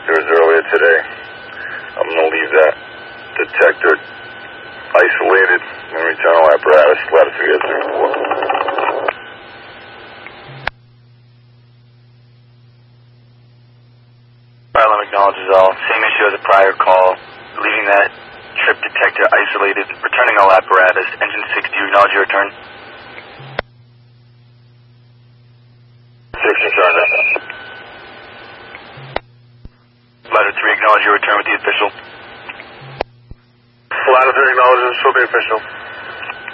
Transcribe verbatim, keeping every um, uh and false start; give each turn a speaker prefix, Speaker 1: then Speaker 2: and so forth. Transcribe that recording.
Speaker 1: detectors earlier today. I'm going to leave that detector isolated and return all apparatus. Latitude three four.
Speaker 2: Island acknowledges all. Same issue as a prior call. Leaving that trip detector isolated. Returning all apparatus. Engine six, do you acknowledge your return?
Speaker 1: Six, return.
Speaker 2: Ladder three, acknowledge your return with the official.
Speaker 1: Ladder three acknowledges for the official.